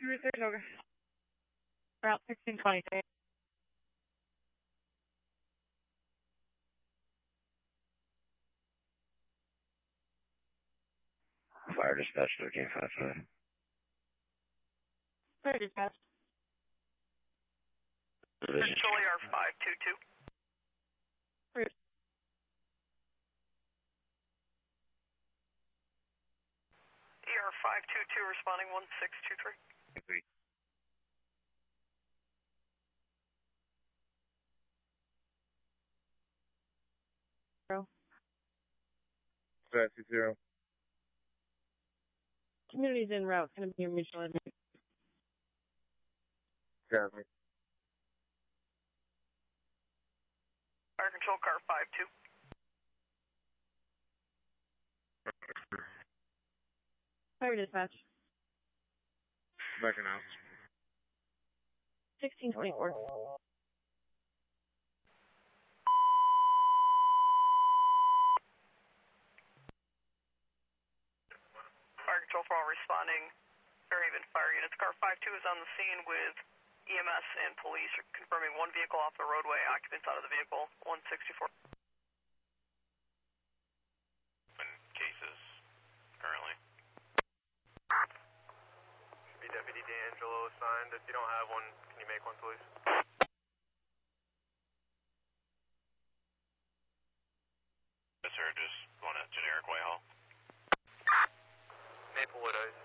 research, okay. Route 1623. Fire dispatch 1355. Fire dispatch. Control ER 522. Route. ER 522 responding 1623. Agreed. Taxi 0. Community's en route. Going to be your mutual admit. Copy. Fire control car 52. Fire dispatch. Backing out. 1624. Fire control for all responding Fairhaven fire units. Car 52 is on the scene with EMS and police confirming one vehicle off the roadway, occupants out of the vehicle, 164. Cases currently. Should be Deputy D'Angelo assigned. If you don't have one, can you make one, please? Yes, sir. Just want a generic Whitehall. Maplewood Ice.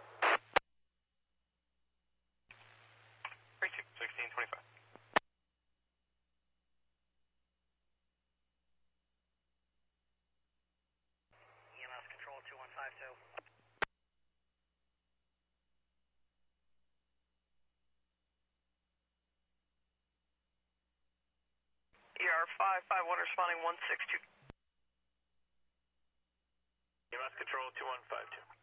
1625. EMS control 2152. ER 551 responding 162. EMS control 2152.